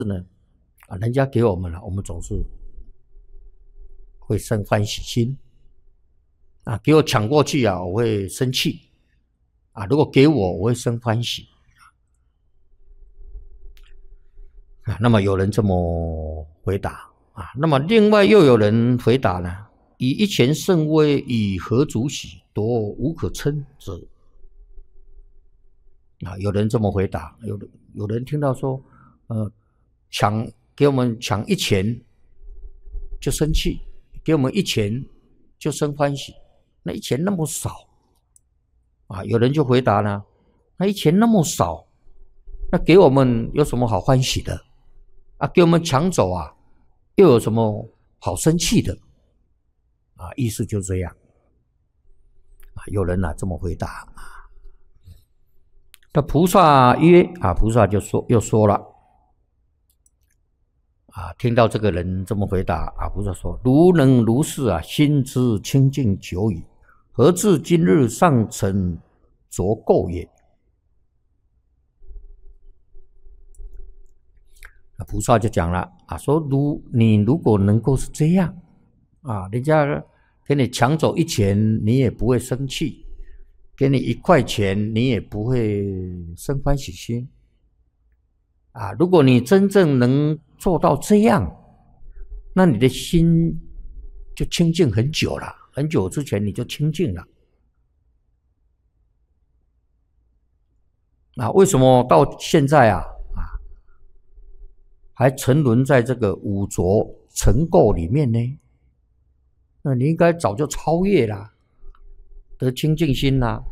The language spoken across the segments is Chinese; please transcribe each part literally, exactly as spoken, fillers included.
呢，啊，人家给我们了，我们总是会生欢喜心。啊，给我抢过去啊，我会生气。啊，如果给我，我会生欢喜。啊，那么有人这么回答啊，那么另外又有人回答呢，以一钱甚微，以何足喜？夺无可称者。啊，有人这么回答，有有人听到说，呃，抢给我们抢一钱就生气，给我们一钱就生欢喜，那一钱那么少，啊，有人就回答呢，那一钱那么少，那给我们有什么好欢喜的？啊，给我们抢走啊，又有什么好生气的？啊，意思就这样。啊，有人啊这么回答。那菩萨曰啊，菩萨就说又说了啊，听到这个人这么回答啊，菩萨说：如能如是啊，心之清净久矣，何至今日尚成着垢也？那菩萨就讲了啊，说如你如果能够是这样啊，人家给你抢走一钱，你也不会生气。给你一块钱，你也不会生欢喜心啊！如果你真正能做到这样，那你的心就清净很久了，很久之前你就清净了啊！为什么到现在啊啊还沉沦在这个五浊尘垢里面呢？那你应该早就超越了，得清净心啦。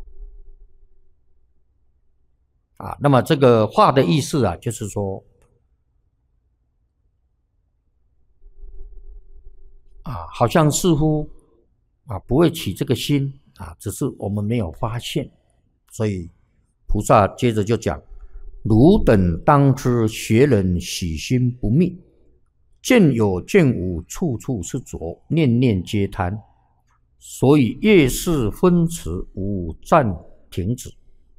啊，那么这个话的意思啊，就是说，啊，好像似乎啊不会起这个心啊，只是我们没有发现，所以菩萨接着就讲：汝等当知，学人喜心不灭，见有见无，处处是浊，念念皆贪，所以业事分迟，无暂停止。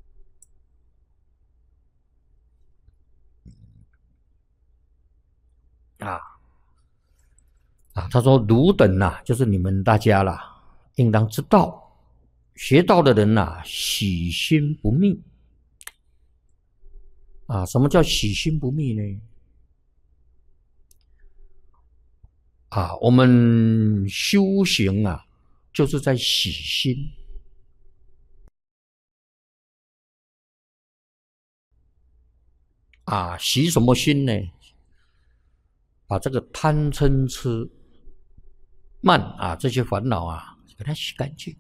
啊啊，他说汝等呐、啊，就是你们大家啦，应当知道，学道的人呐、啊，喜心不灭。啊，什么叫喜心不灭呢？啊，我们修行啊，就是在喜心。啊，喜什么心呢？把这个贪嗔痴慢啊这些烦恼啊，给它洗干净。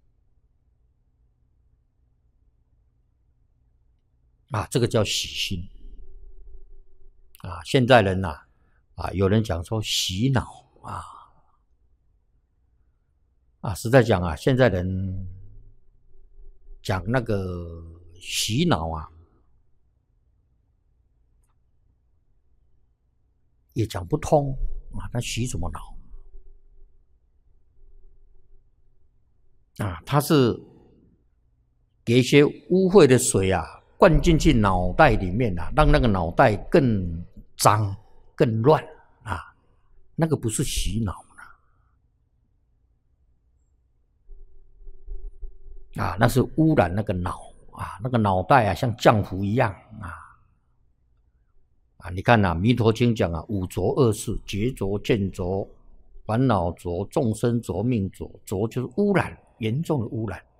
啊，这个叫喜心。啊，现在人呐、啊，啊，有人讲说洗脑啊，啊，实在讲啊，现在人讲那个洗脑啊，也讲不通啊，他洗什么脑？啊，他是给一些污秽的水啊灌进去脑袋里面啊，让那个脑袋更脏、更乱啊，那个不是洗脑啊，那是污染那个脑啊，那个脑袋啊像浆糊一样啊啊！你看呐、啊，《弥陀经》讲啊，五浊恶世，劫浊、见浊、烦恼浊、众生浊、命浊，浊就是污染，严重的污染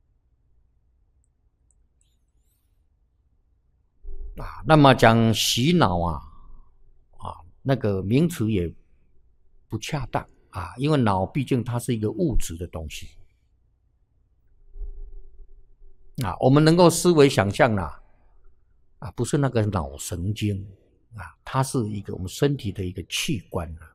啊。那么讲洗脑啊啊，那个名词也不恰当啊，因为脑毕竟它是一个物质的东西。啊，我们能够思维想象啦，啊，不是那个脑神经啊，它是一个我们身体的一个器官啊。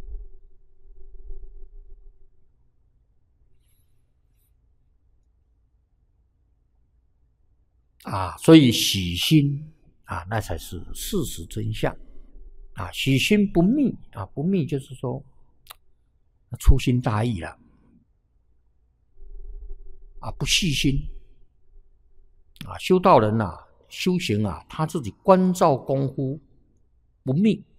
啊，所以喜心啊，那才是事实真相啊。喜心不密啊，不密就是说粗心大意了啊，不细心啊。修道人呐、啊，修行啊，他自己关照功夫不密，